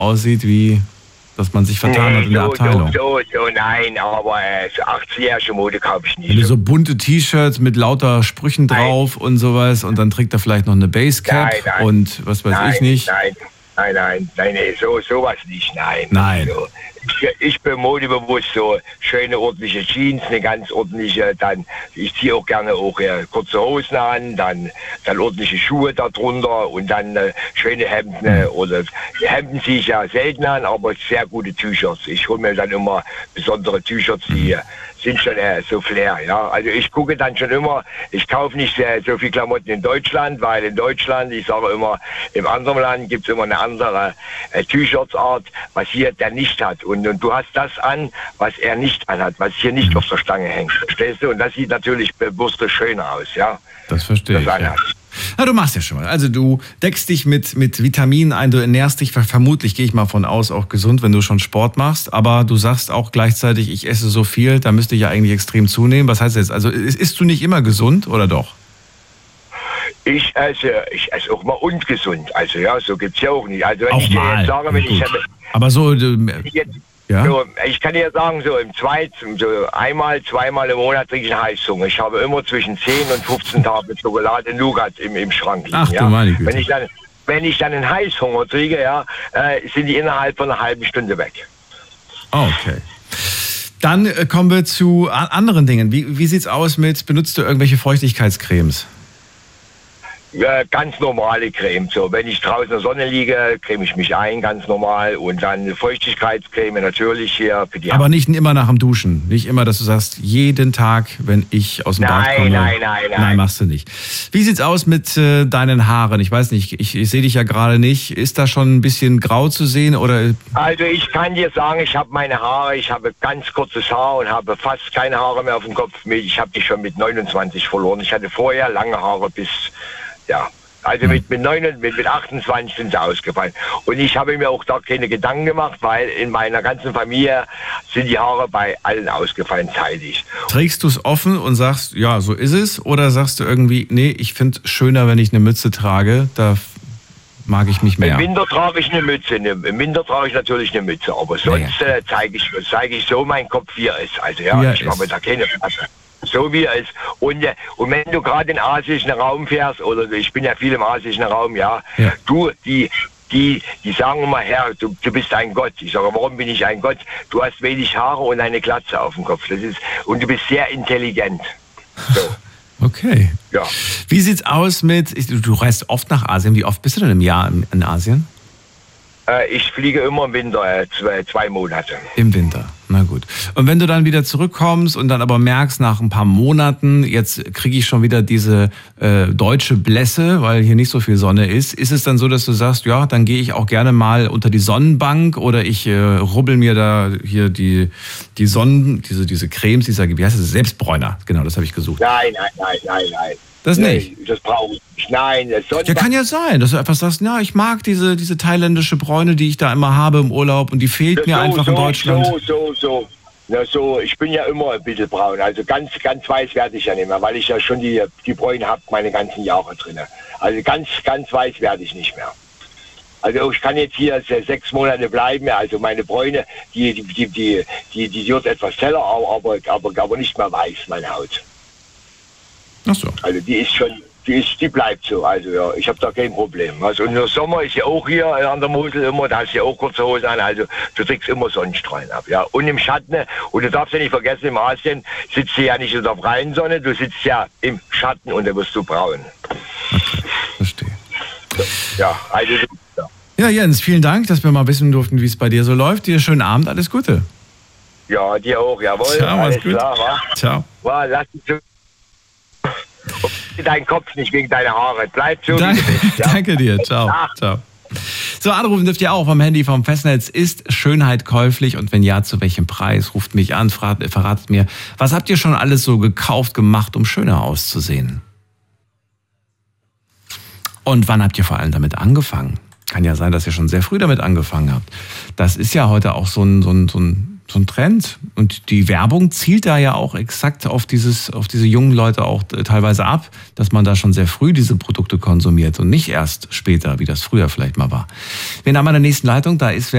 aussieht wie, dass man sich vertan hat in der Abteilung. Nein, aber so 80-jährige Mode kaufe ich nicht. Wenn du so bunte T-Shirts mit lauter Sprüchen drauf und sowas und dann trägt er vielleicht noch eine Basecap und was weiß ich nicht. Nein, sowas nicht, nein. Nein. So. Ich bin modebewusst, so schöne, ordentliche Jeans, eine ganz ordentliche, dann, ich ziehe auch gerne kurze Hosen an, dann ordentliche Schuhe darunter und dann schöne Hemden, oder Hemden ziehe ich ja selten an, aber sehr gute T-Shirts. Ich hole mir dann immer besondere T-Shirts, die sind schon so Flair, ja. Also ich gucke dann schon immer, ich kaufe nicht so viel Klamotten in Deutschland, weil in Deutschland, ich sage immer, im anderen Land gibt es immer eine andere T-Shirts-Art, was hier der nicht hat. Und du hast das an, was er nicht anhat, was hier nicht auf der Stange hängt. Verstehst du? Und das sieht natürlich bewusst schöner aus, ja. Das verstehe ich. Ja. Na, du machst ja schon mal. Also du deckst dich mit Vitaminen ein, du ernährst dich vermutlich, gehe ich mal von aus, auch gesund, wenn du schon Sport machst. Aber du sagst auch gleichzeitig, ich esse so viel, da müsste ich ja eigentlich extrem zunehmen. Was heißt das jetzt? Also isst du nicht immer gesund oder doch? Ich esse auch mal ungesund. Also ja, so gibt es ja auch nicht. Also wenn auch ich dir mal. jetzt sage, wenn ich aber so... Ja? So, ich kann dir sagen, so einmal, zweimal im Monat trinke ich einen Heißhunger. Ich habe immer zwischen 10 und 15 Tagen Schokolade Nougat im Schrank liegen. Ach du meine Güte. Wenn ich dann einen Heißhunger kriege, ja, sind die innerhalb von einer halben Stunde weg. Okay. Dann kommen wir zu anderen Dingen. Wie sieht's aus benutzt du irgendwelche Feuchtigkeitscremes? Ganz normale Creme. So, wenn ich draußen in der Sonne liege, creme ich mich ein, ganz normal. Und dann Feuchtigkeitscreme natürlich hier für die. Aber nicht immer nach dem Duschen. Nicht immer, dass du sagst, jeden Tag, wenn ich aus dem Bad komme. Nein, machst du nicht. Wie sieht's aus mit deinen Haaren? Ich weiß nicht, ich sehe dich ja gerade nicht. Ist da schon ein bisschen grau zu sehen? Oder? Also ich kann dir sagen, ich habe meine Haare, ich habe ganz kurzes Haar und habe fast keine Haare mehr auf dem Kopf. Ich habe die schon mit 29 verloren. Ich hatte vorher lange Haare bis... Ja, also mit 28 sind sie ausgefallen. Und ich habe mir auch da keine Gedanken gemacht, weil in meiner ganzen Familie sind die Haare bei allen ausgefallen zeitig. Trägst du es offen und sagst, ja, so ist es? Oder sagst du irgendwie, nee, ich finde es schöner, wenn ich eine Mütze trage, da mag ich mich mehr? Im Winter trage ich eine Mütze, im Winter trage ich natürlich eine Mütze, aber sonst zeige ich so meinen Kopf, wie er ist. Also ja, ich mache mir da keine Platte. So wie er ist. Und wenn du gerade in den asiatischen Raum fährst, oder ich bin ja viel im asiatischen Raum, die sagen immer, Herr, du bist ein Gott. Ich sage, warum bin ich ein Gott? Du hast wenig Haare und eine Glatze auf dem Kopf. Und du bist sehr intelligent. So. Okay. Ja. Wie sieht's aus du reist oft nach Asien. Wie oft bist du denn im Jahr in Asien? Ich fliege immer im Winter, 2 Monate. Im Winter, na gut. Und wenn du dann wieder zurückkommst und dann aber merkst, nach ein paar Monaten, jetzt kriege ich schon wieder diese deutsche Blässe, weil hier nicht so viel Sonne ist es dann so, dass du sagst, ja, dann gehe ich auch gerne mal unter die Sonnenbank oder ich rubbel mir da hier die diese Cremes, wie heißt das, Selbstbräuner, genau, das habe ich gesucht. Nein. Das nicht? Das brauche ich nicht. Nein, das ja, kann ja sein, dass du einfach sagst, ja, ich mag diese thailändische Bräune, die ich da immer habe im Urlaub und die fehlt mir einfach in Deutschland. So, ich bin ja immer ein bisschen braun, also ganz weiß werde ich ja nicht mehr, weil ich ja schon die Bräune habe meine ganzen Jahre drin. Also ganz weiß werde ich nicht mehr. Also ich kann jetzt hier 6 Monate bleiben, also meine Bräune, die wird etwas heller, aber nicht mehr weiß, meine Haut. Ach so. Also die bleibt so, also ja, ich habe da kein Problem. Also und im Sommer ist ja auch hier an der Mosel immer, da hast du ja auch kurze Hose an, also du kriegst immer Sonnenstrahlen ab, ja. Und im Schatten, und du darfst ja nicht vergessen, im Asien sitzt du ja nicht in der freien Sonne, du sitzt ja im Schatten und dann wirst du braun. Okay, verstehe. Ja, also ja. Ja, Jens, vielen Dank, dass wir mal wissen durften, wie es bei dir so läuft. Dir schönen Abend, alles Gute. Ja, dir auch, jawohl. Ciao, alles gut. klar, wa? Ciao. Wa, lass dich so. Dein Kopf nicht wegen deiner Haare. Bleib so, wie du bist. Ja? Danke dir. Ciao. Ciao. So, anrufen dürft ihr auch vom Handy vom Festnetz. Ist Schönheit käuflich und wenn ja, zu welchem Preis? Ruft mich an, verratet mir, was habt ihr schon alles so gekauft, gemacht, um schöner auszusehen? Und wann habt ihr vor allem damit angefangen? Kann ja sein, dass ihr schon sehr früh damit angefangen habt. Das ist ja heute auch so ein so ein Trend. Und die Werbung zielt da ja auch exakt auf diese jungen Leute auch teilweise ab, dass man da schon sehr früh diese Produkte konsumiert und nicht erst später, wie das früher vielleicht mal war. Wir haben an der nächsten Leitung, da ist